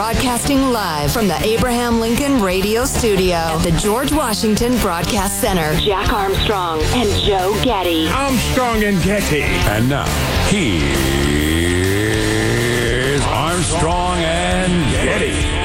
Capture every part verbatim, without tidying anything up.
Broadcasting live from the Abraham Lincoln Radio Studio at the George Washington Broadcast Center. Jack Armstrong and Joe Getty. Armstrong and Getty. And now, here's Armstrong and Getty.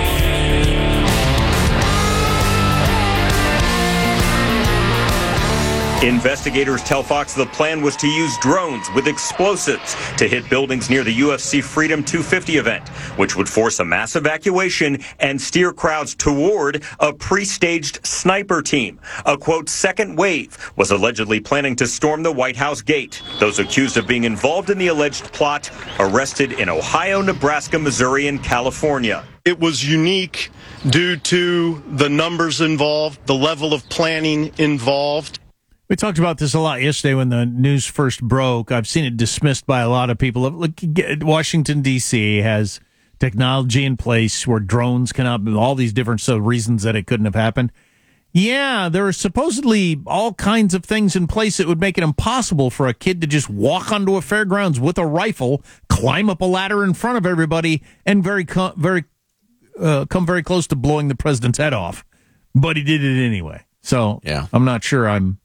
Investigators tell Fox the plan was to use drones with explosives to hit buildings near the U F C Freedom two fifty event, which would force a mass evacuation and steer crowds toward a pre-staged sniper team. A, quote, second wave was allegedly planning to storm the White House gate. Those accused of being involved in the alleged plot arrested in Ohio, Nebraska, Missouri, and California. It was unique due to the numbers involved, the level of planning involved. We talked about this a lot yesterday when the news first broke. I've seen it dismissed by a lot of people. Look, Washington, D C has technology in place where drones cannot, all these different so reasons that it couldn't have happened. Yeah, there are supposedly all kinds of things in place that would make it impossible for a kid to just walk onto a fairgrounds with a rifle, climb up a ladder in front of everybody, and very, very uh, come very close to blowing the president's head off. But he did it anyway. So yeah. I'm not sure I'm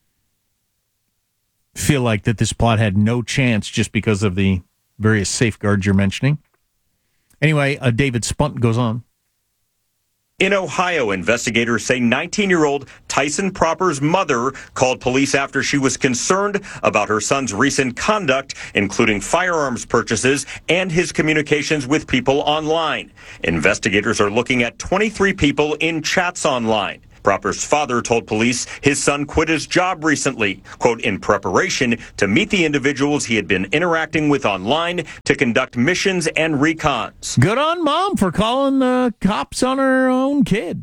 feel like that this plot had no chance just because of the various safeguards you're mentioning. Anyway, uh, David Spunt goes on. In Ohio, investigators say nineteen-year-old Tyson Proper's mother called police after she was concerned about her son's recent conduct, including firearms purchases and his communications with people online. Investigators are looking at twenty-three people in chats online. Proper's father told police his son quit his job recently, quote, in preparation to meet the individuals he had been interacting with online to conduct missions and recons. Good on mom for calling the cops on her own kid.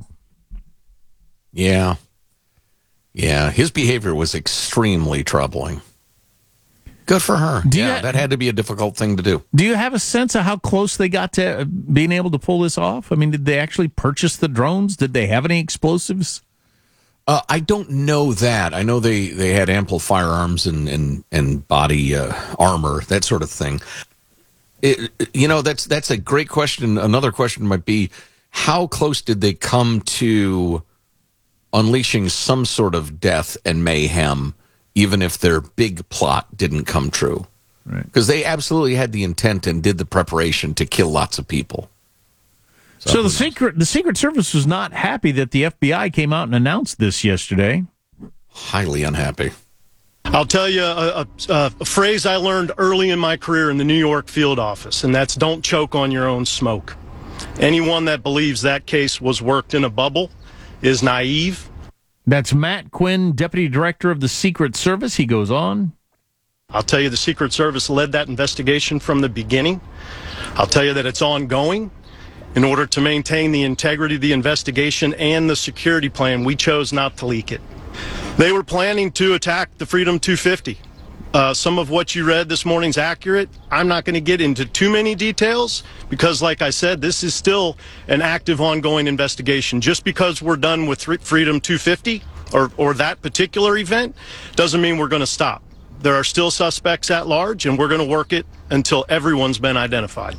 Yeah. Yeah, his behavior was extremely troubling. Good for her. Do yeah, ha- that had to be a difficult thing to do. Do you have a sense of how close they got to being able to pull this off? I mean, did they actually purchase the drones? Did they have any explosives? Uh, I don't know that. I know they, they had ample firearms and, and, and body uh, armor, that sort of thing. It, you know, that's that's a great question. Another question might be, how close did they come to unleashing some sort of death and mayhem, even if their big plot didn't come true? Right. Because they absolutely had the intent and did the preparation to kill lots of people. So, so the secret the Secret Service was not happy that the F B I came out and announced this yesterday. Highly unhappy. I'll tell you a, a, a phrase I learned early in my career in the New York field office, and that's don't choke on your own smoke. Anyone that believes that case was worked in a bubble is naive. That's Matt Quinn, Deputy Director of the Secret Service. He goes on. I'll tell you the Secret Service led that investigation from the beginning. I'll tell you that it's ongoing. In order to maintain the integrity of the investigation and the security plan, we chose not to leak it. They were planning to attack the Freedom two fifty. Uh, some of what you read this morning's accurate. I'm not going to get into too many details because, like I said, this is still an active, ongoing investigation. Just because we're done with Freedom two fifty or, or that particular event doesn't mean we're going to stop. There are still suspects at large, and we're going to work it until everyone's been identified.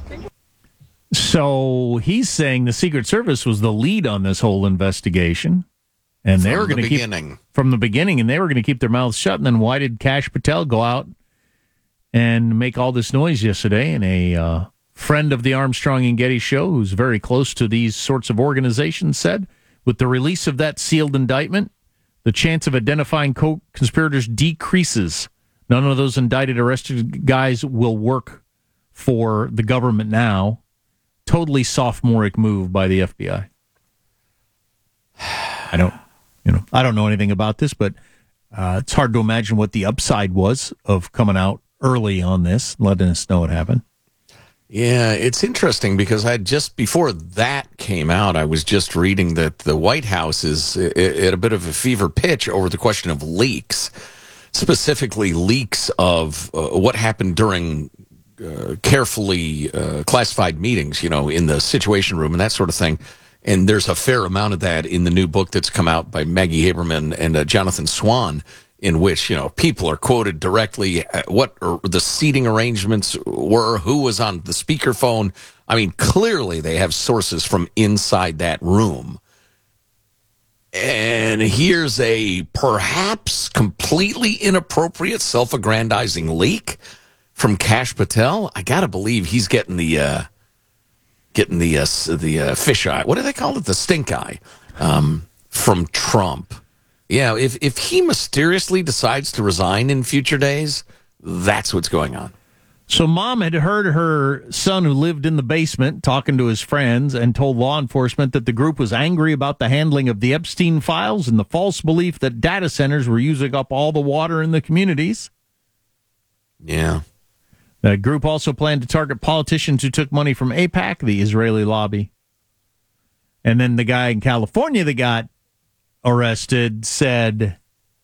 So he's saying the Secret Service was the lead on this whole investigation. And they were going to keep from the beginning, and they were going to keep their mouths shut. And then why did Kash Patel go out and make all this noise yesterday? And a uh, friend of the Armstrong and Getty show, who's very close to these sorts of organizations, said, with the release of that sealed indictment, the chance of identifying co-conspirators decreases. None of those indicted, arrested guys will work for the government now. Totally sophomoric move by the F B I. I don't. You know, I don't know anything about this, but uh, it's hard to imagine what the upside was of coming out early on this, letting us know what happened. Yeah, it's interesting because I just before that came out, I was just reading that the White House is at a bit of a fever pitch over the question of leaks, specifically leaks of uh, what happened during uh, carefully uh, classified meetings, you know, in the Situation Room and that sort of thing. And there's a fair amount of that in the new book that's come out by Maggie Haberman and uh, Jonathan Swan. in which, you know, people are quoted directly, what the seating arrangements were, who was on the speakerphone. I mean, clearly they have sources from inside that room. And here's a perhaps completely inappropriate self-aggrandizing leak from Kash Patel. I got to believe he's getting the uh, getting the uh, the uh, fish eye. What do they call it? The stink eye um, from Trump. Yeah, if if he mysteriously decides to resign in future days, that's what's going on. So mom had heard her son, who lived in the basement, talking to his friends, and told law enforcement that the group was angry about the handling of the Epstein files and the false belief that data centers were using up all the water in the communities. Yeah. The group also planned to target politicians who took money from AIPAC, the Israeli lobby. And then the guy in California that got arrested said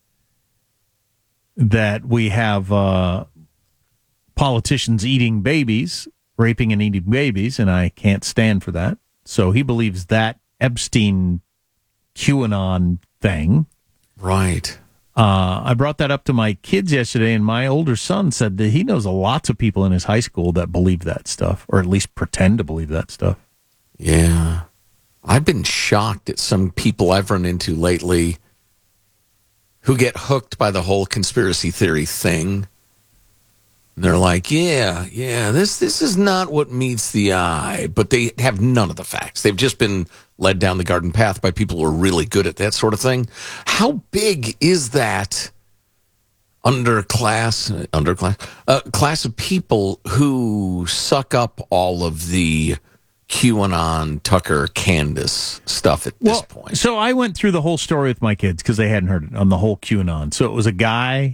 that we have uh, politicians eating babies, raping and eating babies, and I can't stand for that. So he believes that Epstein QAnon thing. Right. Uh, I brought that up to my kids yesterday, and my older son said that he knows lots of people in his high school that believe that stuff, or at least pretend to believe that stuff. Yeah. I've been shocked at some people I've run into lately who get hooked by the whole conspiracy theory thing. And they're like, yeah, yeah, this this is not what meets the eye. But they have none of the facts. They've just been led down the garden path by people who are really good at that sort of thing. How big is that underclass, underclass, uh, class of people who suck up all of the QAnon, Tucker, Candace stuff at well, this point? So I went through the whole story with my kids because they hadn't heard it on the whole QAnon. So it was a guy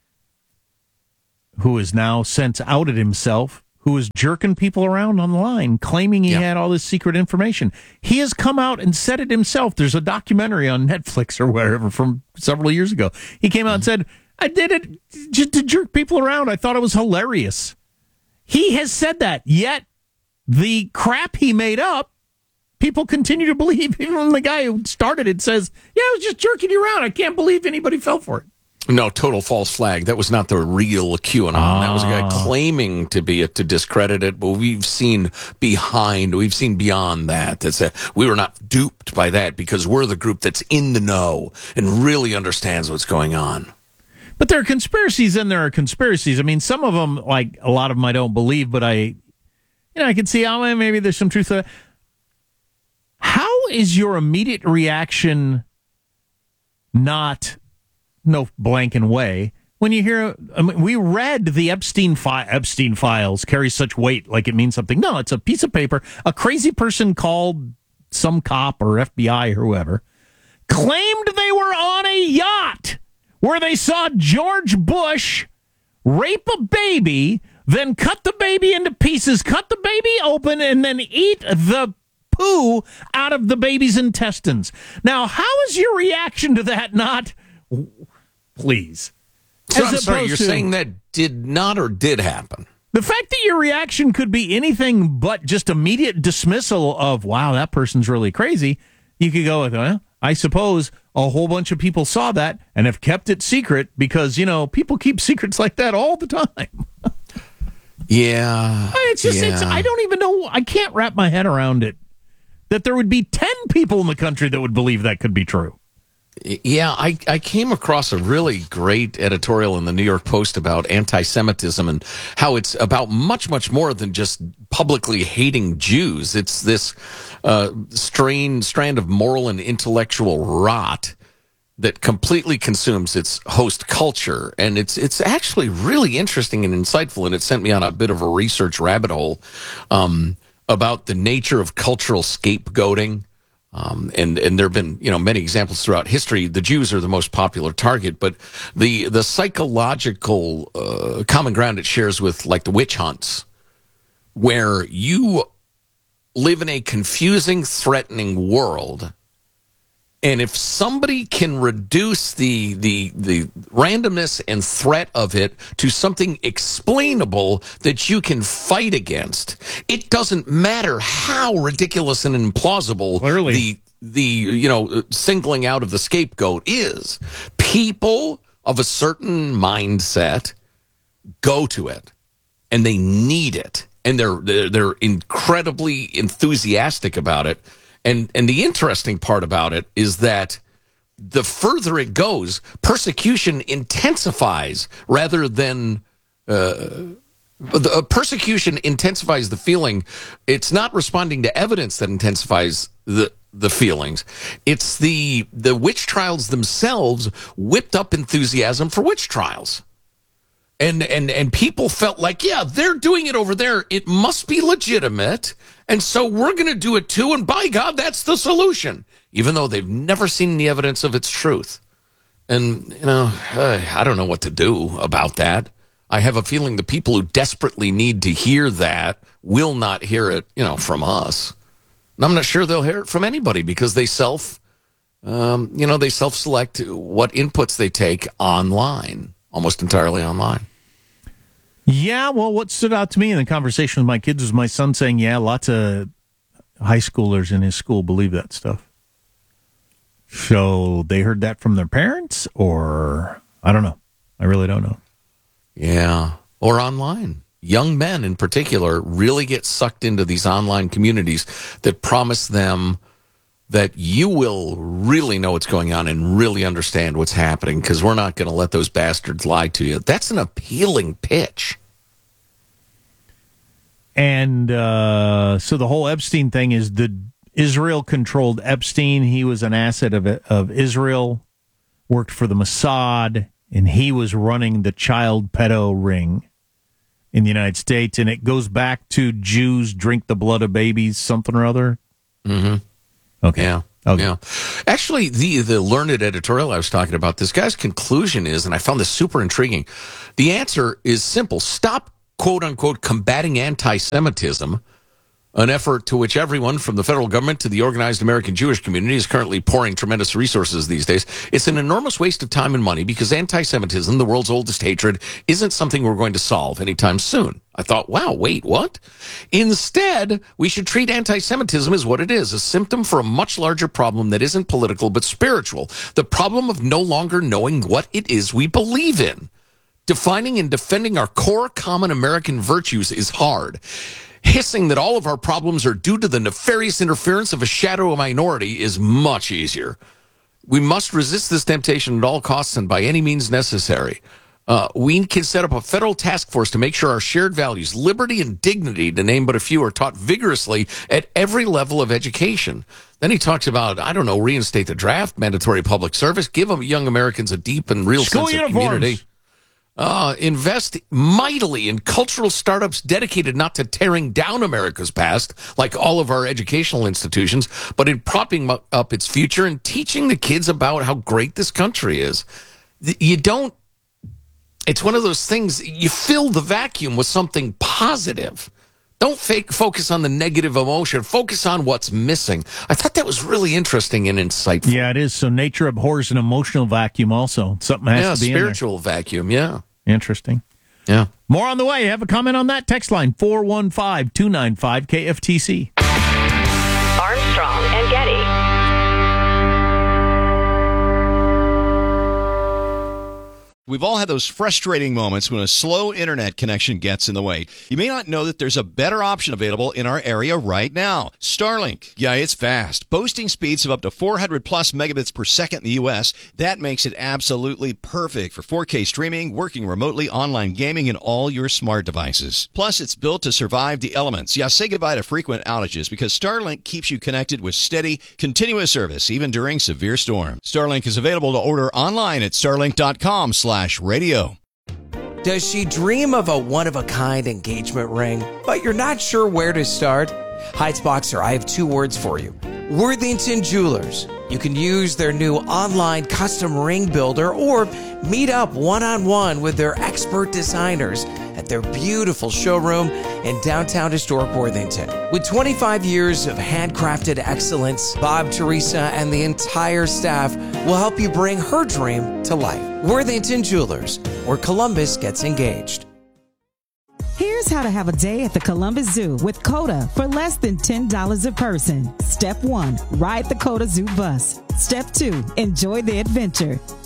who has now since outed himself, who is jerking people around on the line, claiming he yeah. had all this secret information. He has come out and said it himself. There's a documentary on Netflix or whatever from several years ago. He came out and said, I did it just to jerk people around. I thought it was hilarious. He has said that, yet the crap he made up, people continue to believe. Even the guy who started it says, yeah, I was just jerking you around. I can't believe anybody fell for it. No, total false flag. That was not the real QAnon. Ah. That was a guy claiming to be it, to discredit it, but we've seen behind, we've seen beyond that. That's a, we were not duped by that because we're the group that's in the know and really understands what's going on. But there are conspiracies and there are conspiracies. I mean, some of them, like a lot of them I don't believe, but I, you know, I can see how maybe there's some truth to that. How is your immediate reaction not... no blanking way when you hear, I mean, we read the Epstein fi- Epstein files carry such weight like it means something. No, it's a piece of paper. A crazy person called some cop or F B I or whoever claimed they were on a yacht where they saw George Bush rape a baby, then cut the baby into pieces, cut the baby open, and then eat the poo out of the baby's intestines. Now, how is your reaction to that not... Please. So I'm sorry, you're to, saying that did not or did happen? The fact that your reaction could be anything but just immediate dismissal of, wow, that person's really crazy. You could go with, well, I suppose a whole bunch of people saw that and have kept it secret because, you know, people keep secrets like that all the time. Yeah. It's just, yeah. It's, I don't even know. I can't wrap my head around it. That there would be ten people in the country that would believe that could be true. Yeah, I, I came across a really great editorial in the New York Post about anti-Semitism and how it's about much, much more than just publicly hating Jews. It's this uh, strain, strand of moral and intellectual rot that completely consumes its host culture. And it's it's actually really interesting and insightful, and it sent me on a bit of a research rabbit hole um, about the nature of cultural scapegoating. Um, and, and there have been, you know, many examples throughout history. The Jews are the most popular target, but the, the psychological uh, common ground it shares with, like, the witch hunts, where you live in a confusing, threatening world, and if somebody can reduce the, the, the randomness and threat of it to something explainable that you can fight against, it doesn't matter how ridiculous and implausible Clearly. the the you know singling out of the scapegoat is. People of a certain mindset go to it, and they need it, and they're they're, they're incredibly enthusiastic about it. And and the interesting part about it is that the further it goes, persecution intensifies rather than uh, the uh, persecution intensifies the feeling. It's not responding to evidence that intensifies the the feelings. It's the the witch trials themselves whipped up enthusiasm for witch trials. And and and people felt like, yeah, they're doing it over there. It must be legitimate. And so we're going to do it too. And by God, that's the solution, even though they've never seen the evidence of its truth. And, you know, I don't know what to do about that. I have a feeling the people who desperately need to hear that will not hear it, you know, from us. And I'm not sure they'll hear it from anybody because they self, um, you know, they self-select what inputs they take online, almost entirely online. Yeah, well, what stood out to me in the conversation with my kids was my son saying, yeah, lots of high schoolers in his school believe that stuff. So they heard that from their parents, or I don't know. I really don't know. Yeah, or online. Young men in particular really get sucked into these online communities that promise them that you will really know what's going on and really understand what's happening because we're not going to let those bastards lie to you. That's an appealing pitch. And uh, so the whole Epstein thing is the Israel-controlled Epstein. He was an asset of of Israel, worked for the Mossad, and he was running the child pedo ring in the United States. And it goes back to Jews drink the blood of babies, something or other. Mm-hmm. Okay. Yeah. Okay. Yeah. Actually, the, the learned editorial I was talking about, this guy's conclusion is, and I found this super intriguing, the answer is simple. Stop, quote unquote, combating anti-Semitism, an effort to which everyone from the federal government to the organized American Jewish community is currently pouring tremendous resources these days. It's an enormous waste of time and money because anti-Semitism, the world's oldest hatred, isn't something we're going to solve anytime soon. I thought, wow, wait, what? Instead, we should treat anti-Semitism as what it is, a symptom for a much larger problem that isn't political but spiritual, the problem of no longer knowing what it is we believe in. Defining and defending our core common American virtues is hard. Hissing that all of our problems are due to the nefarious interference of a shadow minority is much easier. We must resist this temptation at all costs and by any means necessary. Uh, we can set up a federal task force to make sure our shared values, liberty and dignity, to name but a few, are taught vigorously at every level of education. Then he talks about, I don't know, reinstate the draft, mandatory public service, give young Americans a deep and real School sense uniforms. of community. Uh, invest mightily in cultural startups dedicated not to tearing down America's past, like all of our educational institutions, but in propping up its future and teaching the kids about how great this country is. You don't, it's one of those things, you fill the vacuum with something positive. Don't fake focus on the negative emotion. Focus on what's missing. I thought that was really interesting and insightful. Yeah, it is. So nature abhors an emotional vacuum also. Something has yeah, to be in there. spiritual vacuum, yeah. Interesting. Yeah. More on the way. Have a comment on that? Text line four one five, two nine five, K F T C. Armstrong and Getty. We've all had those frustrating moments when a slow internet connection gets in the way. You may not know that there's a better option available in our area right now. Starlink. Yeah, it's fast. Boasting speeds of up to four hundred plus megabits per second in the U S. That makes it absolutely perfect for four K streaming, working remotely, online gaming, and all your smart devices. Plus, it's built to survive the elements. Yeah, say goodbye to frequent outages because Starlink keeps you connected with steady, continuous service, even during severe storms. Starlink is available to order online at starlink dot com slash radio. Does she dream of a one-of-a-kind engagement ring, but you're not sure where to start? Heights Boxer, I have two words for you. Worthington Jewelers. You can use their new online custom ring builder or meet up one-on-one with their expert designers at their beautiful showroom in downtown historic Worthington. With twenty-five years of handcrafted excellence, Bob, Teresa, and the entire staff will help you bring her dream to life. Worthington Jewelers, where Columbus gets engaged. Here's how to have a day at the Columbus Zoo with COTA for less than ten dollars a person. Step one, ride the COTA Zoo bus. Step two, enjoy the adventure.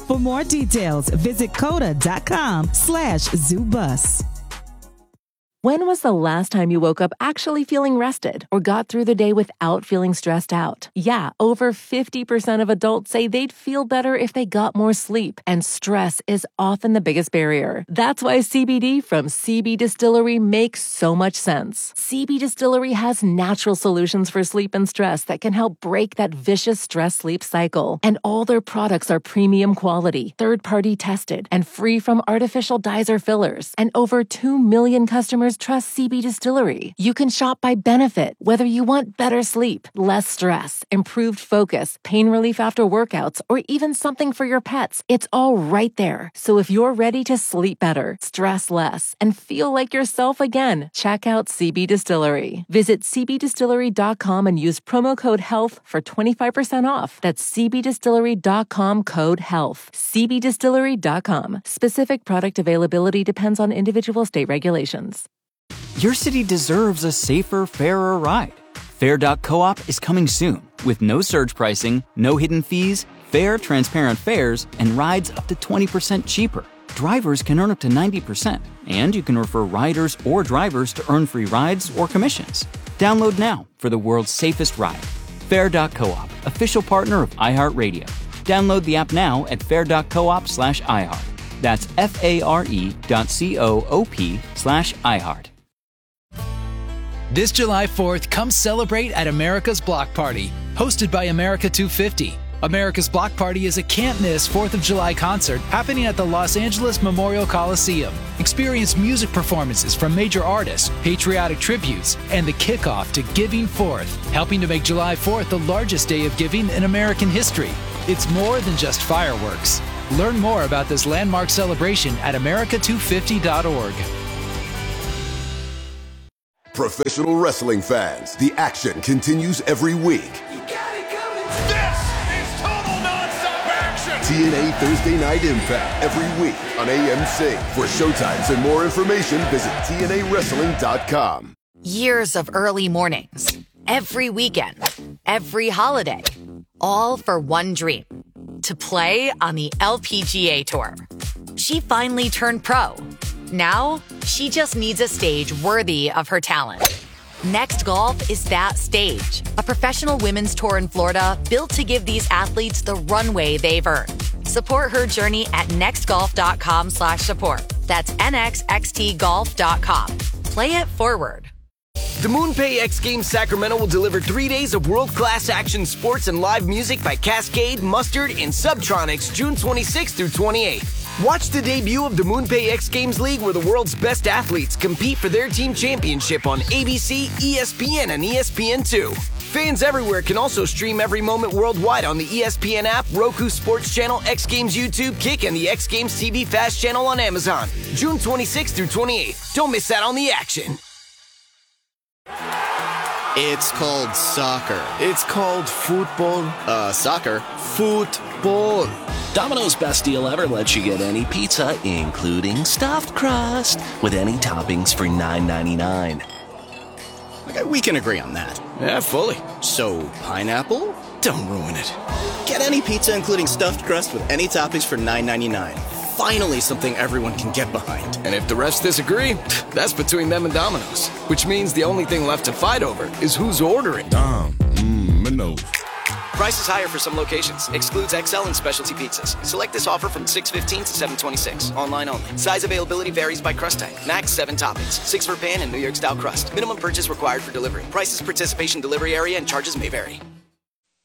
For more details, visit coda.com slash zoobus. When was the last time you woke up actually feeling rested or got through the day without feeling stressed out? Yeah, over fifty percent of adults say they'd feel better if they got more sleep, and stress is often the biggest barrier. That's why C B D from C B Distillery makes so much sense. C B Distillery has natural solutions for sleep and stress that can help break that vicious stress-sleep cycle. And all their products are premium quality, third-party tested, and free from artificial dyes or fillers. And over two million customers trust C B Distillery. You can shop by benefit, whether you want better sleep, less stress, improved focus, pain relief after workouts, or even something for your pets. It's all right there. So if you're ready to sleep better, stress less, and feel like yourself again, check out C B Distillery. Visit c b distillery dot com and use promo code HEALTH for twenty-five percent off. That's c b distillery dot com code HEALTH. c b distillery dot com. Specific product availability depends on individual state regulations. Your city deserves a safer, fairer ride. Fair dot coop is coming soon with no surge pricing, no hidden fees, fair, transparent fares, and rides up to twenty percent cheaper. Drivers can earn up to ninety percent, and you can refer riders or drivers to earn free rides or commissions. Download now for the world's safest ride. Fair dot coop, official partner of iHeartRadio. Download the app now at fair dot coop slash iHeart. That's F-A-R-E dot C-O-O-P slash iHeart. This July fourth, come celebrate at America's Block Party, hosted by America two fifty. America's Block Party is a can't-miss fourth of July concert happening at the Los Angeles Memorial Coliseum. Experience music performances from major artists, patriotic tributes, and the kickoff to Giving Fourth, helping to make July fourth the largest day of giving in American history. It's more than just fireworks. Learn more about this landmark celebration at america two fifty dot org. Professional wrestling fans, the action continues every week. You got it coming. This is total nonstop action. T N A Thursday Night Impact every week on A M C. For showtimes and more information, visit T N A wrestling dot com. Years of early mornings, every weekend, every holiday, all for one dream, to play on the L P G A Tour. She finally turned pro. Now, she just needs a stage worthy of her talent. Next Golf is that stage, a professional women's tour in Florida built to give these athletes the runway they've earned. Support her journey at nextgolf.com slash support. That's N X X T golf dot com. Play it forward. The MoonPay X Games Sacramento will deliver three days of world-class action sports and live music by Cascade, Mustard, and Subtronics June twenty-sixth through twenty-eighth. Watch the debut of the MoonPay X Games League, where the world's best athletes compete for their team championship on A B C, E S P N, and E S P N two. Fans everywhere can also stream every moment worldwide on the E S P N app, Roku Sports Channel, X Games YouTube, Kick, and the X Games T V Fast Channel on Amazon. June twenty-sixth through twenty-eighth. Don't miss out on the action. It's called soccer. It's called football. Uh, soccer. Football. Domino's Best Deal Ever lets you get any pizza, including stuffed crust, with any toppings for nine ninety-nine. Okay, we can agree on that. Yeah, fully. So, pineapple? Don't ruin it. Get any pizza, including stuffed crust, with any toppings for nine ninety-nine. Finally, something everyone can get behind. And if the refs disagree, that's between them and Domino's. Which means the only thing left to fight over is who's ordering. Dom, mmm, no. Prices higher for some locations. Excludes X L and specialty pizzas. Select this offer from six fifteen to seven twenty-six. Online only. Size availability varies by crust type. Max seven toppings. Six for pan and New York style crust. Minimum purchase required for delivery. Prices, participation, delivery area, and charges may vary.